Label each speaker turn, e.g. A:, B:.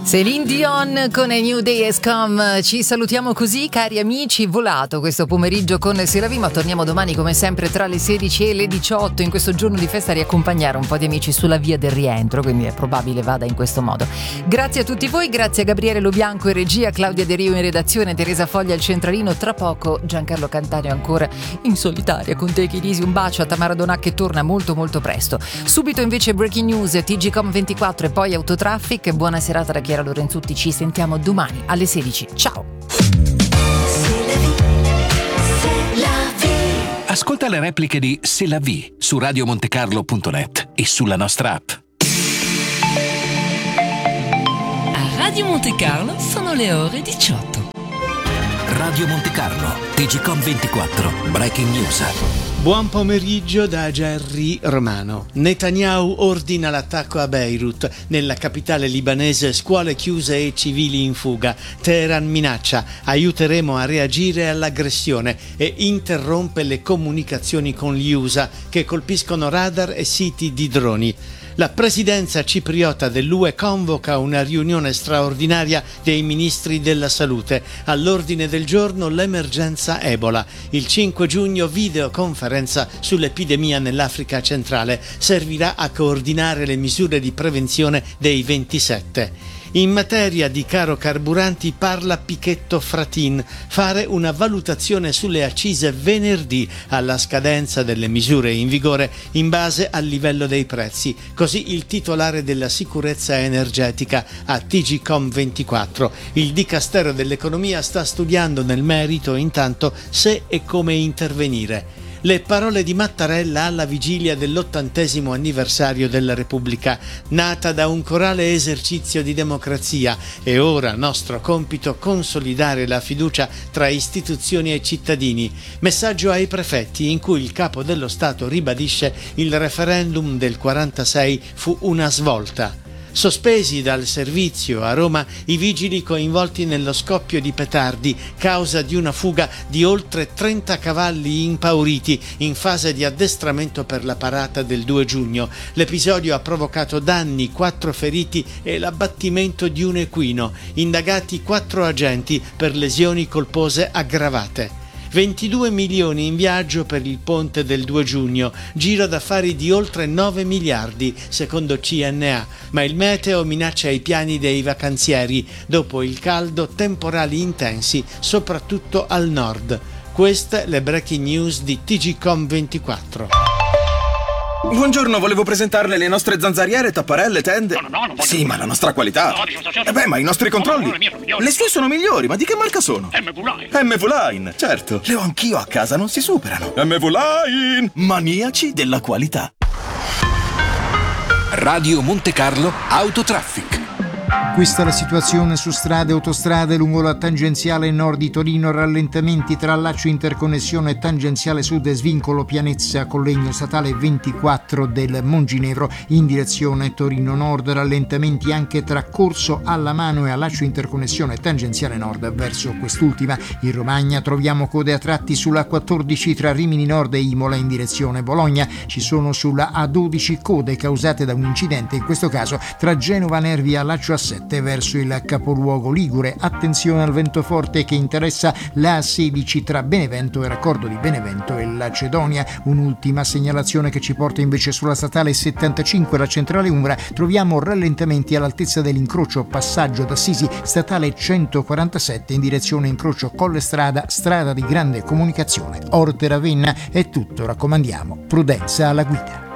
A: Celine Dion con A New Day Has Come. Ci salutiamo così, cari amici. Volato questo pomeriggio con C'est la vie, ma torniamo domani come sempre tra le 16 e le 18 in questo giorno di festa a riaccompagnare un po' di amici sulla via del rientro, quindi è probabile vada in questo modo. Grazie a tutti voi, grazie a Gabriele Lobianco in regia, Claudia De Rio in redazione, Teresa Foglia al centralino. Tra poco Giancarlo Cantaneo ancora in solitaria con Take It Easy. Un bacio a Tamara Donà che torna molto presto. Subito invece Breaking News, TGcom24 e poi Autotraffic. Buona serata da Chiara Lorenzutti, ci sentiamo domani alle 16. Ciao!
B: Ascolta le repliche di C'est la vie su radiomontecarlo.net e sulla nostra app.
C: A Radio Monte Carlo sono le ore 18.
B: Radio Monte Carlo, TGcom24, Breaking News.
D: Buon pomeriggio da Gerry Romano. Netanyahu ordina l'attacco a Beirut. Nella capitale libanese scuole chiuse e civili in fuga. Teheran minaccia: aiuteremo a reagire all'aggressione, e interrompe le comunicazioni con gli USA che colpiscono radar e siti di droni. La presidenza cipriota dell'UE convoca una riunione straordinaria dei ministri della salute. All'ordine del giorno l'emergenza Ebola. Il 5 giugno videoconferenza sull'epidemia nell'Africa centrale servirà a coordinare le misure di prevenzione dei 27. In materia di caro carburanti parla Pichetto Fratin: fare una valutazione sulle accise venerdì alla scadenza delle misure in vigore in base al livello dei prezzi. Così il titolare della sicurezza energetica a TGcom24. Il Dicastero dell'Economia sta studiando nel merito intanto se e come intervenire. Le parole di Mattarella alla vigilia dell'80° anniversario della Repubblica. Nata da un corale esercizio di democrazia, è ora nostro compito consolidare la fiducia tra istituzioni e cittadini. Messaggio ai prefetti in cui il capo dello Stato ribadisce: il referendum del 46 fu una svolta. Sospesi dal servizio a Roma i vigili coinvolti nello scoppio di petardi, causa di una fuga di oltre 30 cavalli impauriti in fase di addestramento per la parata del 2 giugno. L'episodio ha provocato danni, 4 feriti e l'abbattimento di un equino. Indagati 4 agenti per lesioni colpose aggravate. 22 milioni in viaggio per il ponte del 2 giugno, giro d'affari di oltre 9 miliardi secondo CNA, ma il meteo minaccia i piani dei vacanzieri. Dopo il caldo, temporali intensi soprattutto al nord. Queste le breaking news di TGcom24.
E: Buongiorno, volevo presentarle le nostre zanzariere, tapparelle, tende.
F: No,
E: sì, ma la nostra qualità. Ma i nostri controlli. Le sue sono migliori, ma di che marca sono? MV Line, certo. Le ho anch'io a casa, non si superano. MV Line, maniaci della qualità.
B: Radio Monte Carlo Autotraffic.
G: Questa è la situazione su strade e autostrade lungo la tangenziale nord di Torino. Rallentamenti tra Laccio Interconnessione e tangenziale sud e svincolo Pianezza Collegno statale 24 del Monginevro in direzione Torino Nord. Rallentamenti anche tra Corso alla Mano e a Laccio Interconnessione tangenziale nord verso quest'ultima. In Romagna troviamo code a tratti sulla 14 tra Rimini Nord e Imola in direzione Bologna. Ci sono sulla A12 code causate da un incidente, in questo caso tra Genova Nervi a Laccio A7 verso il capoluogo ligure. Attenzione al vento forte che interessa la A16 tra Benevento e Raccordo di Benevento e Lacedonia. Un'ultima segnalazione che ci porta invece sulla statale 75, la centrale Umbra. Troviamo rallentamenti all'altezza dell'incrocio passaggio d'Assisi statale 147 in direzione incrocio Colle Strada, strada di grande comunicazione. Orte Ravenna è tutto, raccomandiamo prudenza alla guida.